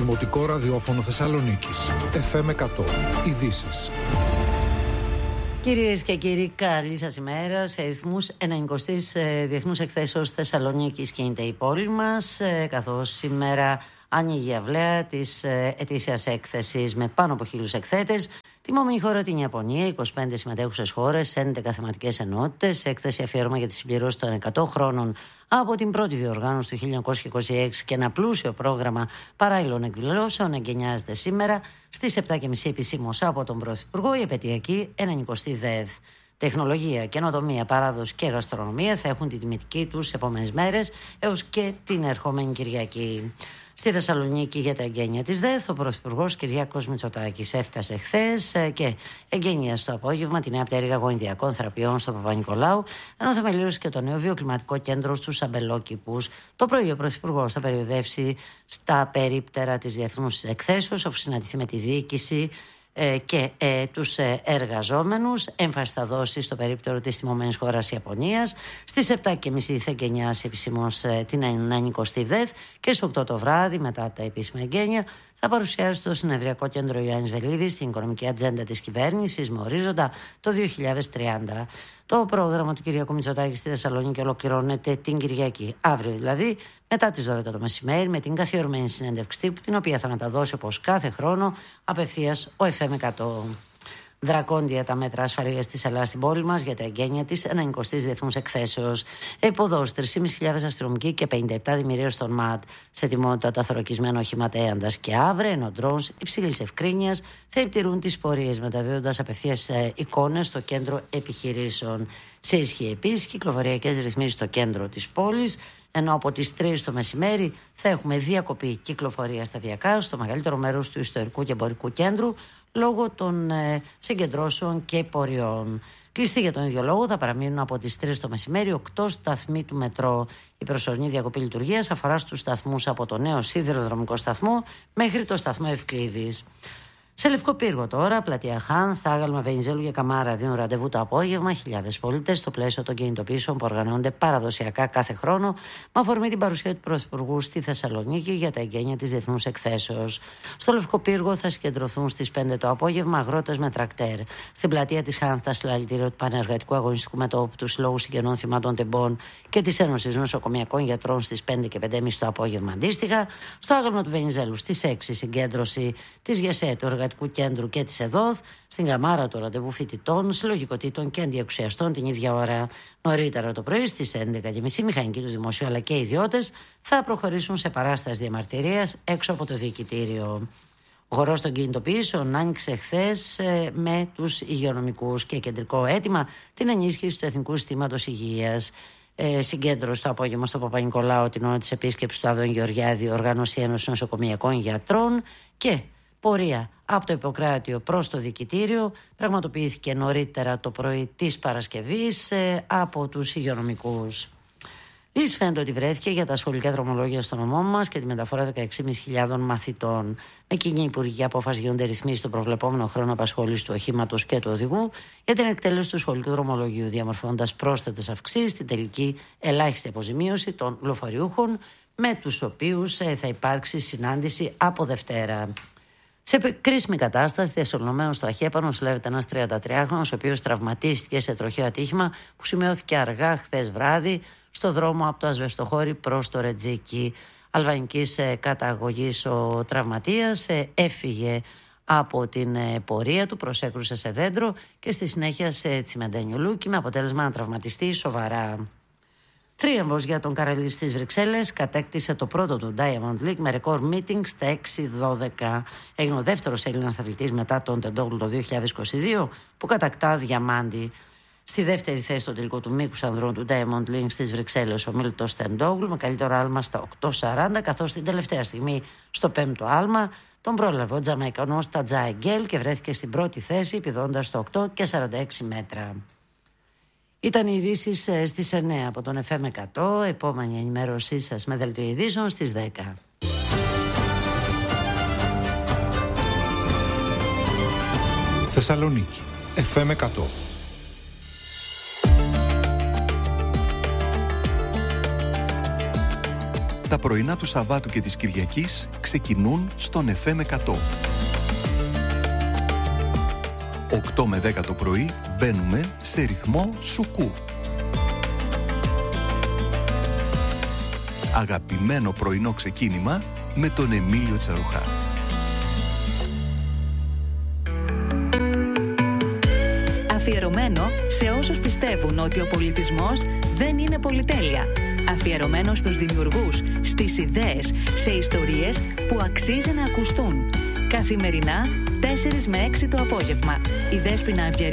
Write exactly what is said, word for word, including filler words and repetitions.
Δημοτικό Ραδιόφωνο Θεσσαλονίκης. εφ εμ εκατό. Ειδήσεις. Κυρίες και κύριοι, καλή σας ημέρα. Σε ρυθμούς ενενηκοστής Διεθνούς Εκθέσεως Θεσσαλονίκης κινείται η πόλη μας, καθώς σήμερα άνοιγε η αυλαία της ετήσιας έκθεσης με πάνω από χίλιους εκθέτες. Τιμόμενη χώρα την Ιαπωνία, είκοσι πέντε συμμετέχουσες χώρες, έντεκα θεματικές ενότητες, έκθεση αφιέρωμα για τη συμπληρώση των εκατό χρόνων από την πρώτη διοργάνωση του χίλια εννιακόσια είκοσι έξι και ένα πλούσιο πρόγραμμα παράλληλων εκδηλώσεων εγκαινιάζεται σήμερα στις επτά και μισή επισήμως από τον Πρωθυπουργό η επαιτειακή ενενηκοστή ΔΕΔ. Τεχνολογία, καινοτομία, παράδοση και γαστρονομία θα έχουν την τιμητική τους επόμενες μέρες έως και την ερχόμενη Κυριακή. Στη Θεσσαλονίκη για τα εγγένεια της ΔΕΘ, ο Πρωθυπουργός Κυριάκος Μητσοτάκης έφτασε χθες και εγγένεια το απόγευμα τη νέα πτέρυγα γονιδιακών θεραπείων στο Παπα-Νικολάου, ενώ θεμελίωσε και το νέο βιοκλιματικό κέντρο στους Αμπελόκηπους. Το πρωί ο Πρωθυπουργός θα περιοδεύσει στα περίπτερα της Διεθνούς Εκθέσεως, αφού συναντηθεί με τη διοίκηση και ε, τους ε, εργαζόμενους. Έμφαση θα δώσει στο περίπτερο της τιμωμένης χώρας Ιαπωνίας. Στις επτά και μισή θα εγκαινιάσει επισήμως ε, την ενενηκοστή ΔΕΘ και στις οκτώ το βράδυ, μετά τα επίσημα εγγένεια, θα παρουσιάσει στο Συνεδριακό Κέντρο Ιωάννης Βελίδης στην οικονομική ατζέντα της κυβέρνησης με ορίζοντα το δύο χιλιάδες τριάντα. Το πρόγραμμα του Κυριακού Μητσοτάκη στη Θεσσαλονίκη ολοκληρώνεται την Κυριακή, αύριο δηλαδή, μετά τις δώδεκα το μεσημέρι, με την καθιερωμένη συνέντευξη τύπου, την οποία θα μεταδώσει όπως κάθε χρόνο απευθείας ο εφ εμ εκατό. Δρακόντια τα μέτρα ασφαλείας της Ελλάδας στην πόλη μας για τα εγγένεια της ενενηκοστής Διεθνούς Εκθέσεως. Εποδός τρεις χιλιάδες πεντακόσιοι αστυνομικοί και πενήντα επτά δημιουργίες των ΜΑΤ. Σε ετοιμότητα τα θωρακισμένα οχήματα Έαντας και Αύρε, ενώ ντρόουνς υψηλής ευκρίνειας θα επιτηρούν τις πορείες, μεταδίδοντας απευθείας εικόνες στο κέντρο επιχειρήσεων. Σε ισχύ επίσης κυκλοφοριακές ρυθμίσεις στο κέντρο της πόλης, ενώ από τις τρεις το μεσημέρι θα έχουμε διακοπή κυκλοφορία σταδιακά στο μεγαλύτερο μέρος του ιστορικού και εμπορικού κέντρου λόγω των ε, συγκεντρώσεων και πορειών. Κλειστοί για τον ίδιο λόγο θα παραμείνουν από τις τρεις το μεσημέρι οκτώ σταθμοί του μετρό. Η προσωρινή διακοπή λειτουργίας αφορά στους σταθμούς από το νέο σιδηροδρομικό σταθμό μέχρι το σταθμό Ευκλήδης. Σε Λευκό Πύργο τώρα, πλατεία Χάν, Θάγαλμα, Βενιζέλου και Καμάρα δίνουν ραντεβού το απόγευμα. Χιλιάδες πολίτες στο πλαίσιο των κινητοποιήσεων που οργανώνονται παραδοσιακά κάθε χρόνο, με αφορμή την παρουσία του Πρωθυπουργού στη Θεσσαλονίκη για τα εγγένεια της Διεθνούς Εκθέσεως. Στο Λευκό Πύργο θα συγκεντρωθούν στις πέντε το απόγευμα αγρότες με τρακτέρ. Στην πλατεία της Χάν θα συλλαλητήριο του Πανεργατικού Αγωνιστικού Μετώπου του Συλλόγου Συγγενών Θυμάτων Τεμπών και της Ένωσης Νοσοκομιακών Γιατρών στις πέντε και πέντε και μισή το απόγευμα αντίστοιχα. Στο άγαλμα του Βενιζέλου στις έξι συγκέντρωση της ΓΕΣΕ, του Εργατικού Κέντρου και της ΕΔΟΘ. Στην Καμάρα το ραντεβού φοιτητών, συλλογικοτήτων και αντιεξουσιαστών την ίδια ώρα. Νωρίτερα το πρωί στις έντεκα και μισή μηχανικοί του Δημοσίου αλλά και οι ιδιώτες θα προχωρήσουν σε παράσταση διαμαρτυρίας έξω από το διοικητήριο. Ο χορός των κινητοποιήσεων άνοιξε χθες με τους υγειονομικούς και κεντρικό αίτημα την ενίσχυση του Εθνικού Συστήματος Υγείας. Ε, συγκέντρωση το απόγευμα στο Παπα-Νικολάου την ώρα της επίσκεψης του Άδων Γεωργιάδη, Οργάνωση Ένωσης Νοσοκομιακών Γιατρών, και πορεία από το Ιπποκράτιο προς το Διοικητήριο πραγματοποιήθηκε νωρίτερα το πρωί της Παρασκευής ε, από τους υγειονομικούς. Λύση φαίνεται ότι βρέθηκε για τα σχολικά δρομολόγια στο νομό μας και τη μεταφορά δεκαέξι χιλιάδες πεντακόσιων μαθητών. Με κοινή υπουργική απόφαση γίνονται ρυθμίσεις στο προβλεπόμενο χρόνο απασχόλησης του οχήματος και του οδηγού για την εκτέλεση του σχολικού δρομολογίου, διαμορφώνοντας πρόσθετες αυξήσεις στην τελική ελάχιστη αποζημίωση των λεωφορείουχων, με τους οποίους ε, θα υπάρξει συνάντηση από Δευτέρα. Σε κρίσιμη κατάσταση, διασωληνωμένος στο Αχέπανο, συλλέγεται ένας τριαντατριάχρονος, ο οποίος τραυματίστηκε σε τροχαίο ατύχημα που σημειώθηκε αργά χθες βράδυ στο δρόμο από το Ασβεστοχώρι προς το Ρετζίκι. Αλβανικής καταγωγής ο τραυματίας έφυγε από την πορεία του, προσέκρουσε σε δέντρο και στη συνέχεια σε τσιμεντένιου με αποτέλεσμα να τραυματιστεί σοβαρά. Τρίαμβος για τον Καραλή στις Βρυξέλλες, κατέκτησε το πρώτο του Diamond League με ρεκόρ meeting στα έξι δώδεκα. Έγινε ο δεύτερος Έλληνας αθλητής μετά τον Τεντόγλου το δύο χιλιάδες είκοσι δύο που κατακτά διαμάντι. Στη δεύτερη θέση στο τελικό του μήκους ανδρών του Diamond League στις Βρυξέλλες ο Μίλτος Τεντόγλου με καλύτερο άλμα στα οκτώ σαράντα, καθώς την τελευταία στιγμή στο πέμπτο άλμα τον πρόλαβε ο Τζαμαϊκανός Τατζά Εγγέλ και βρέθηκε στην πρώτη θέση πηδώντας στο οκτώ και σαράντα έξι μέτρα. Ήταν οι ειδήσεις στις εννέα από τον εφ εμ εκατό. Επόμενη ενημέρωσή σας με δελτίο ειδήσεων στις δέκα. Θεσσαλονίκη, εφ εμ εκατό. Τα πρωινά του Σαββάτου και της Κυριακής ξεκινούν στον εφ εμ εκατό. οκτώ με δέκα το πρωί μπαίνουμε σε ρυθμό σουκού. Αγαπημένο πρωινό ξεκίνημα με τον Εμίλιο Τσαρουχά. Αφιερωμένο σε όσους πιστεύουν ότι ο πολιτισμός δεν είναι πολυτέλεια. Αφιερωμένο στους δημιουργούς, στις ιδέες, σε ιστορίες που αξίζει να ακουστούν. Καθημερινά, τέσσερα με έξι το απόγευμα. Η Δέσποινα